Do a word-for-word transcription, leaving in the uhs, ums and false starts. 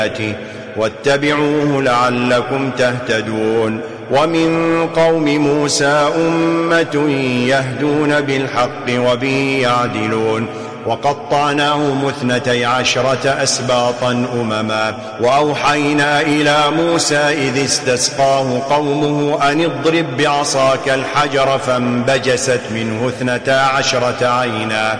واتبعوه لعلكم تهتدون. ومن قوم موسى أمة يهدون بالحق وبه يعدلون. وقطعناهم اثنتي عشرة أسباطا أمما. وأوحينا إلى موسى إذ استسقاه قومه أن اضرب بعصاك الحجر فانبجست منه اثنتا عشرة عينا